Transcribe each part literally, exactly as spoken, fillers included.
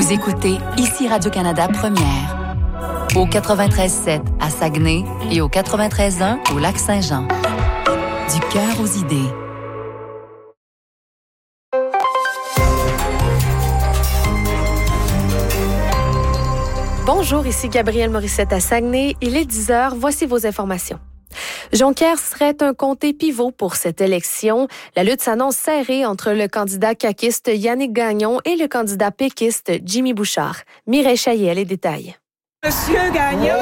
Vous écoutez ici Radio-Canada Première. Au quatre-vingt-treize sept à Saguenay et au quatre-vingt-treize un au Lac-Saint-Jean. Du cœur aux idées. Bonjour, ici Gabrielle Morissette à Saguenay. Il est dix heures. Voici vos informations. Jonquière serait un comté pivot pour cette élection. La lutte s'annonce serrée entre le candidat caquiste Yannick Gagnon et le candidat péquiste Jimmy Bouchard. Mireille Chaillet, les détails. Monsieur Gagnon!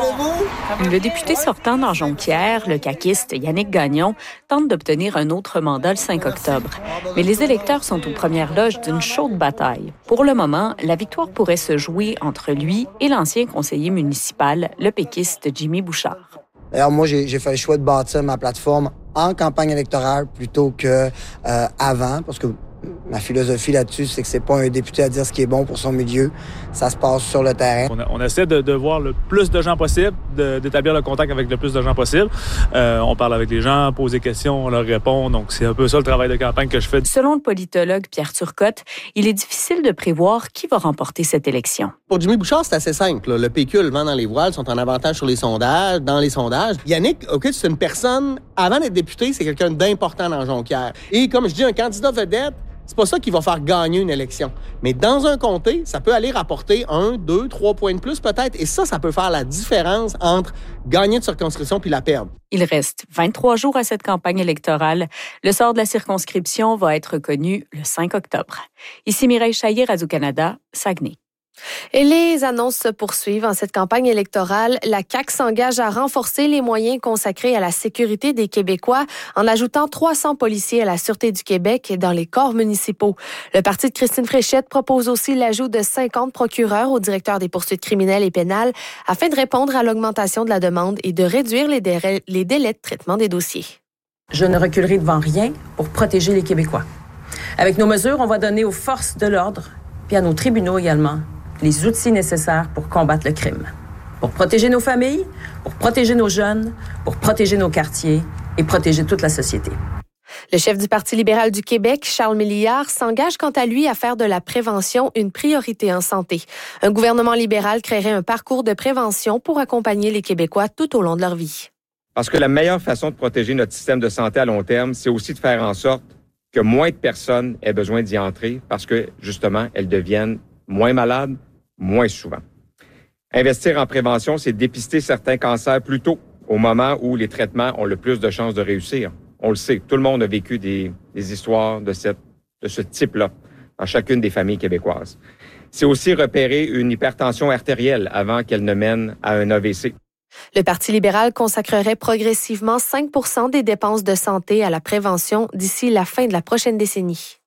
Le député sortant dans Jonquière, le caquiste Yannick Gagnon, tente d'obtenir un autre mandat le cinq octobre. Mais les électeurs sont aux premières loges d'une chaude bataille. Pour le moment, la victoire pourrait se jouer entre lui et l'ancien conseiller municipal, le péquiste Jimmy Bouchard. D'ailleurs, moi, j'ai, j'ai fait le choix de bâtir ma plateforme en campagne électorale plutôt que euh, avant, parce que ma philosophie là-dessus, c'est que c'est pas un député à dire ce qui est bon pour son milieu. Ça se passe sur le terrain. On, a, on essaie de, de voir le plus de gens possible, de, d'établir le contact avec le plus de gens possible. Euh, on parle avec les gens, pose des questions, on leur répond. Donc, c'est un peu ça le travail de campagne que je fais. Selon le politologue Pierre Turcotte, il est difficile de prévoir qui va remporter cette élection. Pour Jimmy Bouchard, c'est assez simple. Le P Q, le vent dans les voiles, sont en avantage sur les sondages, dans les sondages. Yannick, OK, c'est une personne, avant d'être député, c'est quelqu'un d'important dans Jonquière. Et comme je dis, un candidat vedette, c'est pas ça qui va faire gagner une élection. Mais dans un comté, ça peut aller rapporter un, deux, trois points de plus peut-être. Et ça, ça peut faire la différence entre gagner une circonscription puis la perdre. Il reste vingt-trois jours à cette campagne électorale. Le sort de la circonscription va être connu le cinq octobre. Ici Mireille Chaillet, Radio-Canada, Saguenay. Et les annonces se poursuivent en cette campagne électorale. La C A Q s'engage à renforcer les moyens consacrés à la sécurité des Québécois en ajoutant trois cents policiers à la Sûreté du Québec dans les corps municipaux. Le parti de Christine Fréchette propose aussi l'ajout de cinquante procureurs au directeur des poursuites criminelles et pénales afin de répondre à l'augmentation de la demande et de réduire les délais, les délais de traitement des dossiers. Je ne reculerai devant rien pour protéger les Québécois. Avec nos mesures, on va donner aux forces de l'ordre, puis à nos tribunaux également, les outils nécessaires pour combattre le crime, pour protéger nos familles, pour protéger nos jeunes, pour protéger nos quartiers et protéger toute la société. Le chef du Parti libéral du Québec, Charles Milliard, s'engage quant à lui à faire de la prévention une priorité en santé. Un gouvernement libéral créerait un parcours de prévention pour accompagner les Québécois tout au long de leur vie. Parce que la meilleure façon de protéger notre système de santé à long terme, c'est aussi de faire en sorte que moins de personnes aient besoin d'y entrer parce que, justement, elles deviennent moins malades, moins souvent. Investir en prévention, c'est dépister certains cancers plus tôt, au moment où les traitements ont le plus de chances de réussir. On le sait, tout le monde a vécu des, des histoires de, cette, de ce type-là dans chacune des familles québécoises. C'est aussi repérer une hypertension artérielle avant qu'elle ne mène à un A V C. Le Parti libéral consacrerait progressivement cinq pour cent des dépenses de santé à la prévention d'ici la fin de la prochaine décennie.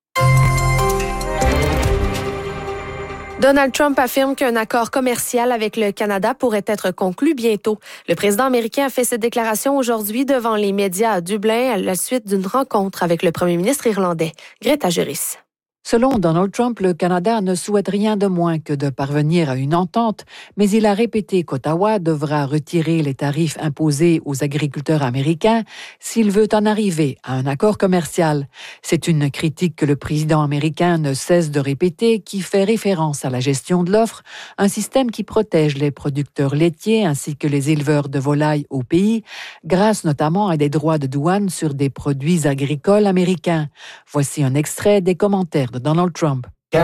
Donald Trump affirme qu'un accord commercial avec le Canada pourrait être conclu bientôt. Le président américain a fait cette déclaration aujourd'hui devant les médias à Dublin à la suite d'une rencontre avec le premier ministre irlandais, Greta Juris. Selon Donald Trump, le Canada ne souhaite rien de moins que de parvenir à une entente, mais il a répété qu'Ottawa devra retirer les tarifs imposés aux agriculteurs américains s'il veut en arriver à un accord commercial. C'est une critique que le président américain ne cesse de répéter, qui fait référence à la gestion de l'offre, un système qui protège les producteurs laitiers ainsi que les éleveurs de volailles au pays, grâce notamment à des droits de douane sur des produits agricoles américains. Voici un extrait des commentaires de Donald Trump.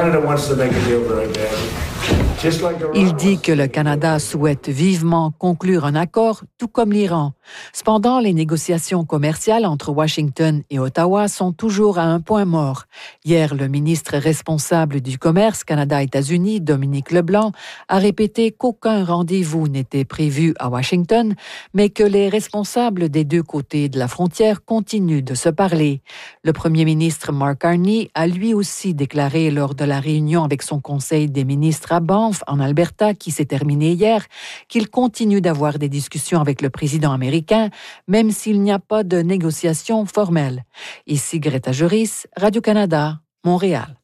Il dit que le Canada souhaite vivement conclure un accord, tout comme l'Iran. Cependant, les négociations commerciales entre Washington et Ottawa sont toujours à un point mort. Hier, le ministre responsable du commerce Canada-États-Unis, Dominique Leblanc, a répété qu'aucun rendez-vous n'était prévu à Washington, mais que les responsables des deux côtés de la frontière continuent de se parler. Le premier ministre Mark Carney a lui aussi déclaré lors de la réunion avec son conseil des ministres à Banff, en Alberta, qui s'est terminée hier, qu'il continue d'avoir des discussions avec le président américain, même s'il n'y a pas de négociations formelles. Ici Greta Juris, Radio-Canada, Montréal.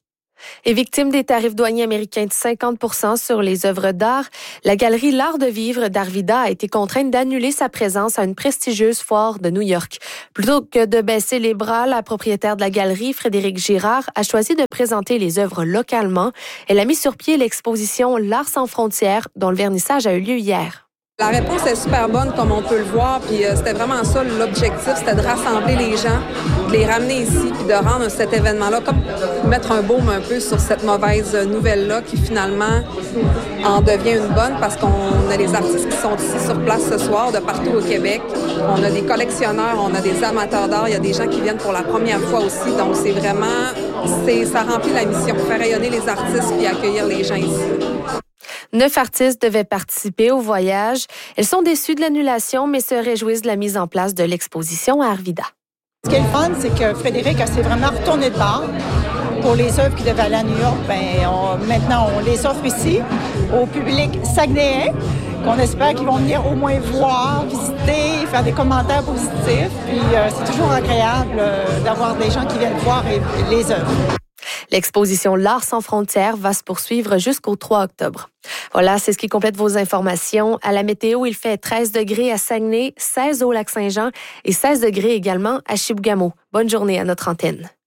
Et victime des tarifs douaniers américains de cinquante pour cent sur les œuvres d'art, la galerie L'Art de vivre d'Arvida a été contrainte d'annuler sa présence à une prestigieuse foire de New York. Plutôt que de baisser les bras, la propriétaire de la galerie, Frédéric Girard, a choisi de présenter les œuvres localement. Elle a mis sur pied l'exposition L'Art sans frontières, dont le vernissage a eu lieu hier. La réponse est super bonne, comme on peut le voir, puis euh, c'était vraiment ça l'objectif, c'était de rassembler les gens, de les ramener ici, puis de rendre cet événement-là, comme mettre un baume un peu sur cette mauvaise nouvelle-là qui finalement en devient une bonne parce qu'on a des artistes qui sont ici sur place ce soir, de partout au Québec. On a des collectionneurs, on a des amateurs d'art, il y a des gens qui viennent pour la première fois aussi, donc c'est vraiment, c'est, ça remplit la mission, faire rayonner les artistes puis accueillir les gens ici. Neuf artistes devaient participer au voyage. Elles sont déçues de l'annulation, mais se réjouissent de la mise en place de l'exposition à Arvida. Ce qui est le fun, c'est que Frédéric s'est vraiment retourné de bord. Pour les œuvres qui devaient aller à New York, ben, on, maintenant, on les offre ici au public saguenéen, qu'on espère qu'ils vont venir au moins voir, visiter, faire des commentaires positifs. Puis euh, c'est toujours agréable euh, d'avoir des gens qui viennent voir et, et les œuvres. L'exposition L'Art sans frontières va se poursuivre jusqu'au trois octobre. Voilà, c'est ce qui complète vos informations. À la météo, il fait treize degrés à Saguenay, seize au Lac-Saint-Jean et seize degrés également à Chibougamau. Bonne journée à notre antenne.